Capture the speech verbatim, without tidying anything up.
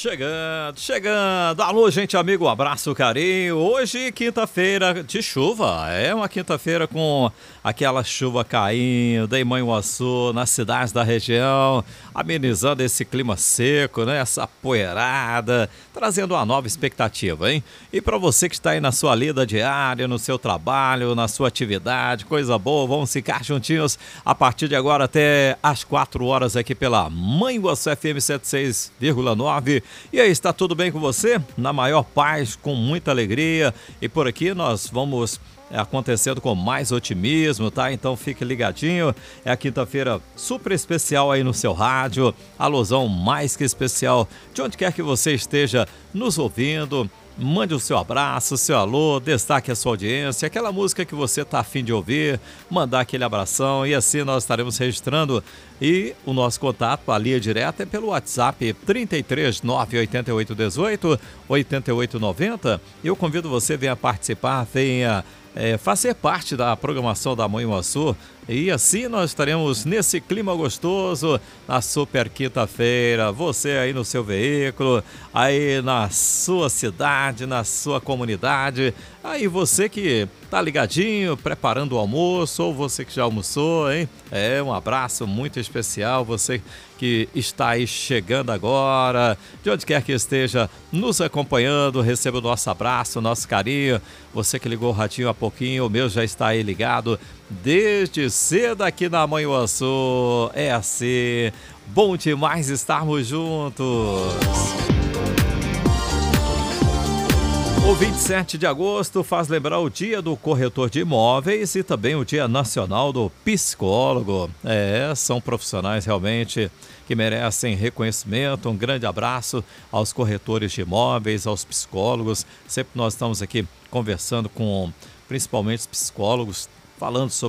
Chegando, chegando. Alô, gente, amigo, um abraço, carinho. Hoje, quinta-feira de chuva. É uma quinta-feira com aquela chuva caindo em Manhuaçu, nas cidades da região, amenizando esse clima seco, né? Essa poeirada, trazendo uma nova expectativa, hein? E para você que está aí na sua lida diária, no seu trabalho, na sua atividade, coisa boa, vamos ficar juntinhos a partir de agora até às quatro horas aqui pela Manhuaçu F M cento e seis vírgula nove. E aí, está tudo bem com você? Na maior paz, com muita alegria. E por aqui nós vamos acontecendo com mais otimismo, tá? Então fique ligadinho. É a quinta-feira super especial aí no seu rádio. Alusão mais que especial de onde quer que você esteja nos ouvindo. Mande o seu abraço, o seu alô, destaque a sua audiência, aquela música que você está a fim de ouvir, mandar aquele abração e assim nós estaremos registrando. E o nosso contato, a linha direta, é pelo WhatsApp trinta e três, nove oito oito um oito, oito oito nove zero. Eu convido você, venha participar, venha é, fazer parte da programação da Manhuaçu. E assim nós estaremos nesse clima gostoso, na super quinta-feira, você aí no seu veículo, aí na sua cidade, na sua comunidade, aí você que tá ligadinho, preparando o almoço, ou você que já almoçou, hein? É, um abraço muito especial, você que está aí chegando agora, de onde quer que esteja nos acompanhando, receba o nosso abraço, o nosso carinho. Você que ligou o ratinho há pouquinho, o meu já está aí ligado desde cedo aqui na Manhuaçu. É assim, bom demais estarmos juntos. O vinte e sete de agosto faz lembrar o dia do corretor de imóveis e também o Dia Nacional do Psicólogo. É, são profissionais realmente que merecem reconhecimento. Um grande abraço aos corretores de imóveis, aos psicólogos. Sempre nós estamos aqui conversando com principalmente os psicólogos, falando sobre